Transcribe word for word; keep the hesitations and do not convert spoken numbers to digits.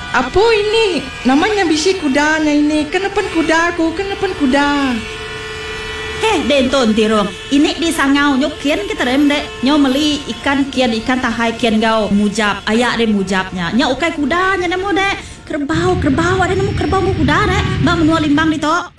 Apa ini? Namanya bisi kudanya ini. Kenapa kuda aku? Kenapa kuda? Heh, denton tirong. Ini di sangau nyok kian kita rem dek. Nyo meli ikan kian ikan tahai kian gau mujab. Ayak de mujabnya. Nya ukai kudanya nemu dek. Kerbau, kerbau ada nemu kerbau mu kuda dek. Mbak menua limbang di tok.